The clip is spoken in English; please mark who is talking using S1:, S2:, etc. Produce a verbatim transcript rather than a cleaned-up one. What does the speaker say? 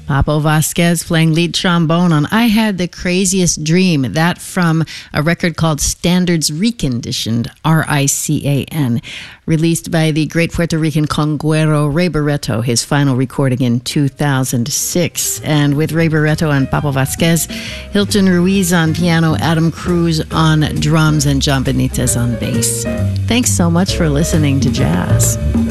S1: Papo Vasquez playing lead trombone on I Had the Craziest Dream. That from a record called Standards Reconditioned, R I C A N, released by the great Puerto Rican conguero Ray Barretto, his final recording in two thousand six. And with Ray Barretto and Papo Vasquez, Hilton Ruiz on piano, Adam Cruz on drums, and John Benitez on bass. Thanks so much for listening to Jazz.